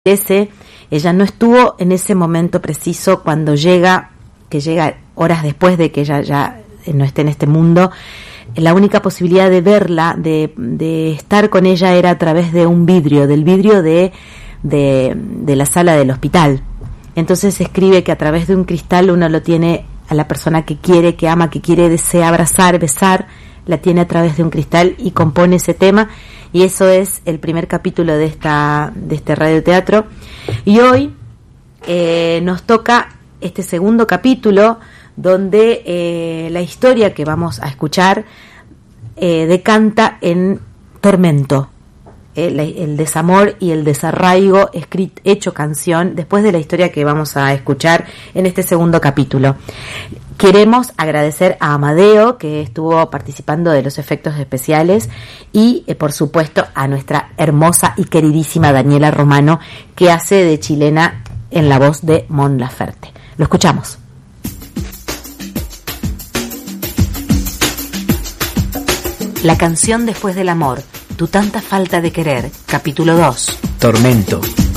ella no estuvo en ese momento preciso cuando llega horas después de que ella ya no esté en este mundo. La única posibilidad de verla, de estar con ella, era a través de un vidrio, del vidrio de la sala del hospital. Entonces escribe que a través de un cristal uno lo tiene a la persona que quiere, que ama, que quiere, desea abrazar, besar, la tiene a través de un cristal y compone ese tema. Y eso es el primer capítulo de este radioteatro. Y hoy nos toca este segundo capítulo, donde la historia que vamos a escuchar decanta en tormento, el desamor y el desarraigo hecho canción, después de la historia que vamos a escuchar en este segundo capítulo. Queremos agradecer a Amadeo, que estuvo participando de los efectos especiales, y por supuesto a nuestra hermosa y queridísima Daniela Romano, que hace de chilena en la voz de Mon Laferte. Lo escuchamos. La canción después del amor, tu tanta falta de querer, capítulo 2. Tormento.